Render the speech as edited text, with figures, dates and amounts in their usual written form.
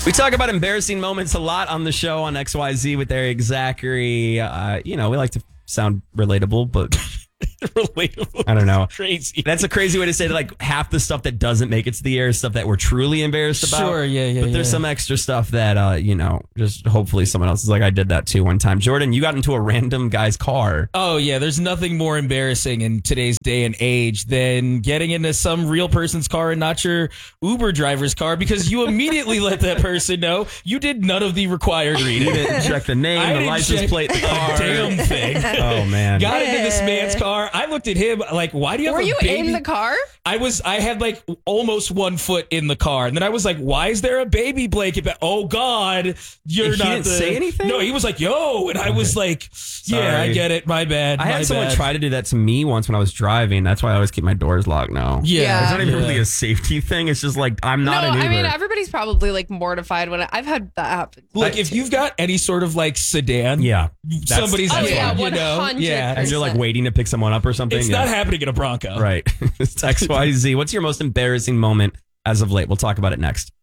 We talk about embarrassing moments a lot on the show on XYZ with Eric Zachary. We like to sound relatable, but Relatable. I don't know. Crazy. That's a crazy way to say that, like, half the stuff that doesn't make it to the air is stuff that we're truly embarrassed about. Sure, yeah. But there's some extra stuff that, just hopefully someone else is like, I did that too one time. Jordan, you got into a random guy's car. Oh, yeah. There's nothing more embarrassing in today's day and age than getting into some real person's car and not your Uber driver's car, because you immediately let that person know you did none of the required reading. You didn't check the name, the license plate, the car. Damn thing. Oh, man. Got into this man's car. I looked at him like, why do you have Were a you baby? in the car? I had like almost 1 foot in the car. And then I was like, why is there a baby blanket? Oh, God, you're He not didn't say anything? No, he was like, yo. And I was like, yeah, I get it. My bad. I had someone try to do that to me once when I was driving. That's why I always keep my doors locked now. Yeah. It's not even really a safety thing. It's just like, I'm not an Uber. I mean, everybody's probably like mortified when I've had that happen. Look, if you've got any sort of like sedan, somebody's Oh, yeah, you know? 100%. Yeah. and you're like waiting to pick someone up or something. It's not happening in a Bronco. Right. It's XYZ. What's your most embarrassing moment as of late? We'll talk about it next.